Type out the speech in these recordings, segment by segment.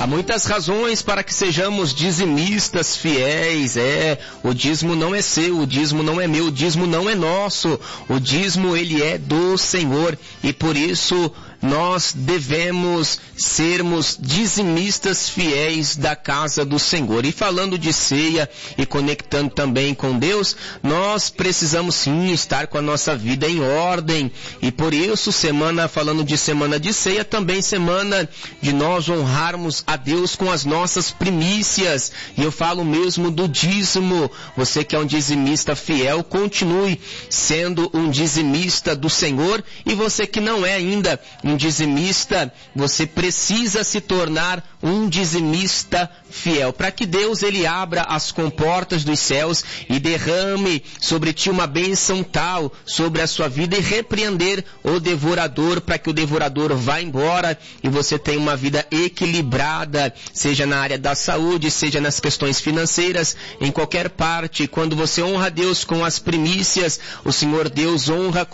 Há muitas razões para que sejamos dizimistas fiéis. O dízimo não é seu, o dízimo não é meu, o dízimo não é nosso. O dízimo, ele é do Senhor, e por isso nós devemos sermos dizimistas fiéis da casa do Senhor. E falando de ceia e conectando também com Deus, nós precisamos sim estar com a nossa vida em ordem. E por isso, falando de semana de ceia, também semana de nós honrarmos a Deus com as nossas primícias. E eu falo mesmo do dízimo. Você que é um dizimista fiel, continue sendo um dizimista do Senhor. E você que não é ainda um dizimista, você precisa se tornar um dizimista fiel, para que Deus ele abra as comportas dos céus e derrame sobre ti uma bênção tal sobre a sua vida, e repreender o devorador, para que o devorador vá embora e você tenha uma vida equilibrada, seja na área da saúde, seja nas questões financeiras, em qualquer parte. Quando você honra Deus com as primícias, o Senhor Deus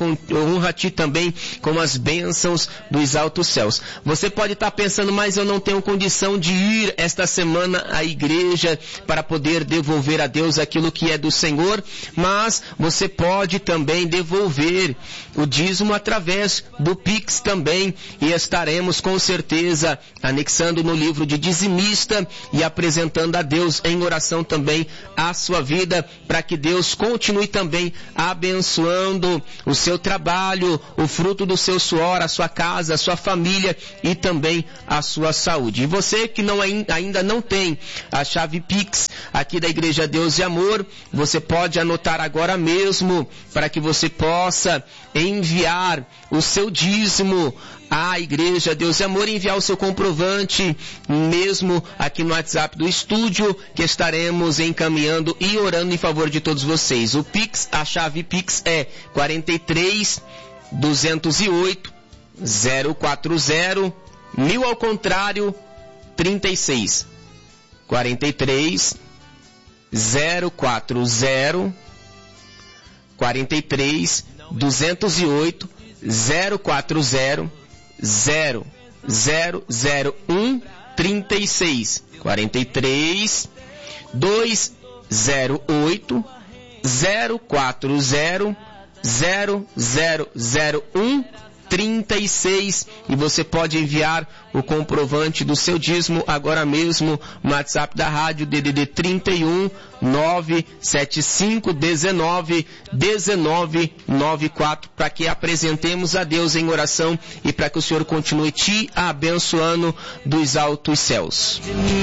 honra ti também com as bênçãos dos altos céus. Você pode estar pensando, mas eu não tenho condição de ir esta semana à igreja para poder devolver a Deus aquilo que é do Senhor, mas você pode também devolver o dízimo através do Pix também, e estaremos com certeza anexando no livro de dizimista e apresentando a Deus em oração também a sua vida, para que Deus continue também abençoando o seu trabalho, o fruto do seu suor, a sua casa, a sua família e também a sua saúde. E você que ainda não tem a chave Pix aqui da Igreja Deus e Amor, você pode anotar agora mesmo, para que você possa enviar o seu dízimo à Igreja Deus e Amor, enviar o seu comprovante mesmo aqui no WhatsApp do estúdio, que estaremos encaminhando e orando em favor de todos vocês. O Pix, a chave Pix é 43 208 040 1000 ao contrário 36 43 040 43 208 040 0001 36 43 208 040 0001 36, e você pode enviar o comprovante do seu dízimo agora mesmo no WhatsApp da rádio, DDD 31 975 19 1994, para que apresentemos a Deus em oração e para que o Senhor continue te abençoando dos altos céus.